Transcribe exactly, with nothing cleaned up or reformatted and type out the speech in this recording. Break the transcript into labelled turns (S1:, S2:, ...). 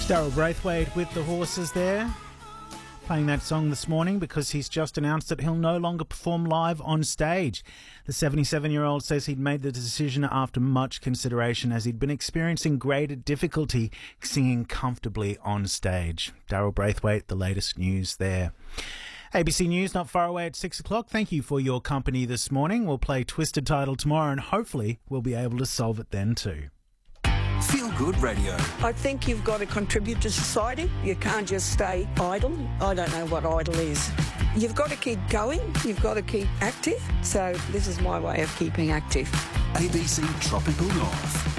S1: Daryl Braithwaite with the Horses there, playing that song this morning because he's just announced that he'll no longer perform live on stage. The seventy-seven-year-old says he'd made the decision after much consideration as he'd been experiencing greater difficulty singing comfortably on stage. Daryl Braithwaite, the latest news there. A B C News not far away at six o'clock. Thank you for your company this morning. We'll play Twisted Title tomorrow and hopefully we'll be able to solve it then too.
S2: Feel Good Radio.
S3: I think you've got to contribute to society. You can't just stay idle. I don't know what idle is. You've got to keep going. You've got to keep active. So this is my way of keeping active.
S2: A B C Tropical North.